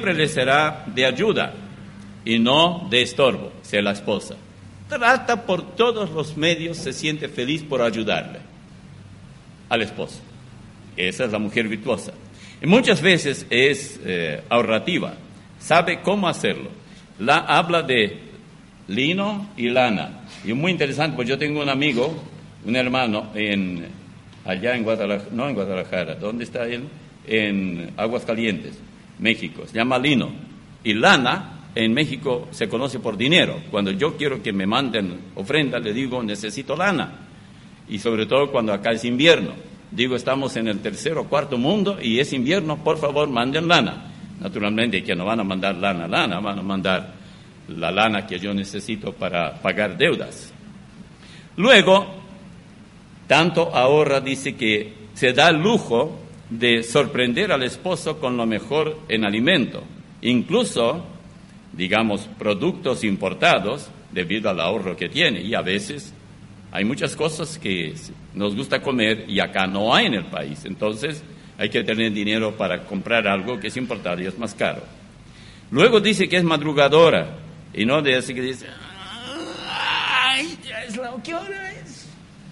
siempre le será de ayuda y no de estorbo, sea la esposa. Trata por todos los medios, se siente feliz por ayudarle al esposo. Esa es la mujer virtuosa. Y muchas veces es ahorrativa, sabe cómo hacerlo. Habla de lino y lana. Y es muy interesante, porque yo tengo un amigo, un hermano, allá en Guadalajara, no en Guadalajara, ¿dónde está él? En Aguascalientes, México, se llama lino. Y lana, en México se conoce por dinero. Cuando yo quiero que me manden ofrenda, le digo, necesito lana. Y sobre todo cuando acá es invierno. Digo, estamos en el tercer o cuarto mundo y es invierno, por favor, manden lana. Naturalmente que no van a mandar lana, van a mandar la lana que yo necesito para pagar deudas. Luego, tanto ahorra, dice que se da el lujo de sorprender al esposo con lo mejor en alimento. Incluso, digamos, productos importados debido al ahorro que tiene. Y a veces hay muchas cosas que nos gusta comer y acá no hay en el país. Entonces hay que tener dinero para comprar algo que es importado y es más caro. Luego dice que es madrugadora y no de así que dice, ¡ay, ya es ¿qué hora es?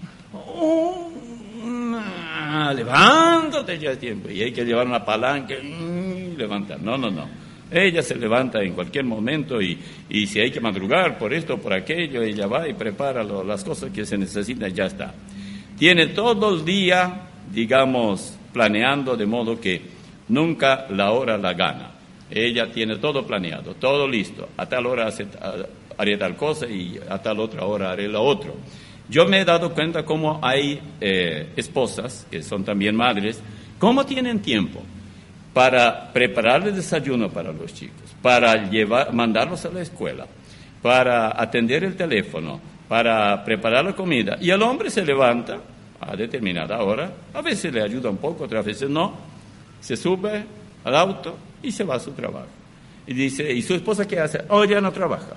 Levántate, ya es tiempo. Y hay que llevar una palanca y levantar. No. Ella se levanta en cualquier momento y si hay que madrugar por esto o por aquello, ella va y prepara las cosas que se necesitan y ya está. Tiene todo el día, digamos, planeando de modo que nunca la hora la gana. Ella tiene todo planeado, todo listo. A tal hora haré tal cosa y a tal otra hora haré la otra. Yo me he dado cuenta cómo hay esposas, que son también madres, cómo tienen tiempo para preparar el desayuno para los chicos, para mandarlos a la escuela, para atender el teléfono, para preparar la comida. Y el hombre se levanta a determinada hora, a veces le ayuda un poco, otras veces no, se sube al auto y se va a su trabajo. Y dice, ¿y su esposa qué hace? Ya no trabaja.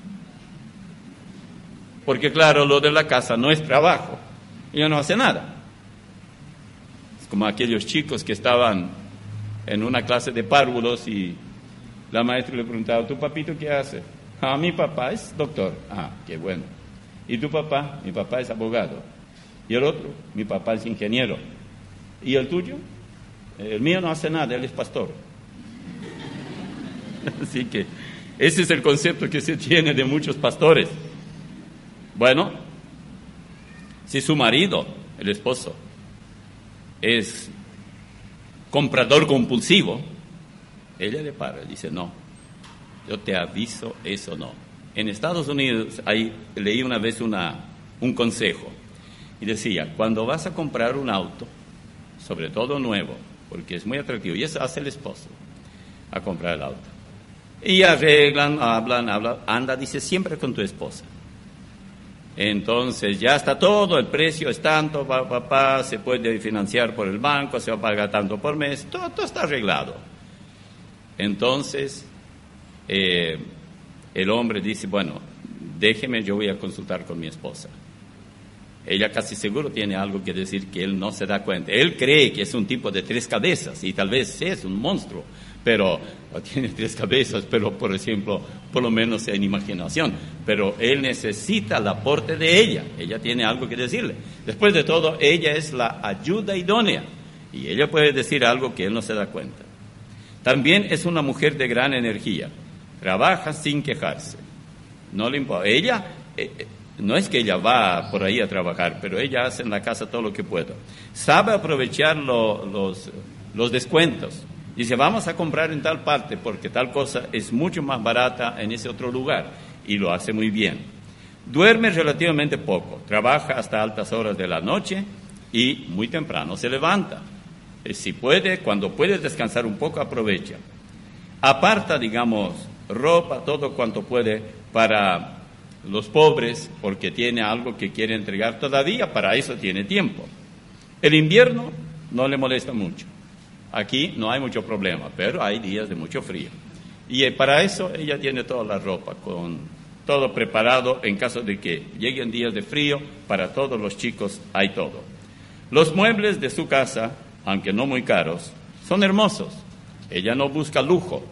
Porque claro, lo de la casa no es trabajo, ella no hace nada. Es como aquellos chicos que estaban en una clase de párvulos y la maestra le preguntaba, ¿tu papito qué hace? Mi papá es doctor. Qué bueno. ¿Y tu papá? Mi papá es abogado. ¿Y el otro? Mi papá es ingeniero. ¿Y el tuyo? El mío no hace nada, él es pastor. Así que ese es el concepto que se tiene de muchos pastores. Bueno, si su marido, el esposo, es comprador compulsivo, ella le para, dice, no, yo te aviso, eso no. En Estados Unidos leí una vez un consejo y decía, cuando vas a comprar un auto, sobre todo nuevo, porque es muy atractivo, y eso hace el esposo, a comprar el auto. Y arreglan, hablan, anda, dice, siempre con tu esposa. Entonces ya está todo, el precio es tanto, papá, se puede financiar por el banco, se va a pagar tanto por mes, todo está arreglado. Entonces el hombre dice, bueno, déjeme, yo voy a consultar con mi esposa. Ella casi seguro tiene algo que decir que él no se da cuenta. Él cree que es un tipo de 3 cabezas y tal vez es un monstruo, pero tiene 3 cabezas, pero por ejemplo, por lo menos en imaginación. Pero él necesita el aporte de ella. Ella tiene algo que decirle. Después de todo, ella es la ayuda idónea y ella puede decir algo que él no se da cuenta. También es una mujer de gran energía. Trabaja sin quejarse. No le importa. Ella no es que ella va por ahí a trabajar, pero ella hace en la casa todo lo que pueda. Sabe aprovechar los descuentos. Dice, vamos a comprar en tal parte porque tal cosa es mucho más barata en ese otro lugar. Y lo hace muy bien. Duerme relativamente poco. Trabaja hasta altas horas de la noche y muy temprano se levanta. Si puede, cuando puede descansar un poco, aprovecha. Aparta, digamos, ropa, todo cuanto puede para los pobres, porque tiene algo que quiere entregar todavía, para eso tiene tiempo. El invierno no le molesta mucho. Aquí no hay mucho problema, pero hay días de mucho frío. Y para eso ella tiene toda la ropa, con todo preparado en caso de que lleguen días de frío, para todos los chicos hay todo. Los muebles de su casa, aunque no muy caros, son hermosos. Ella no busca lujo,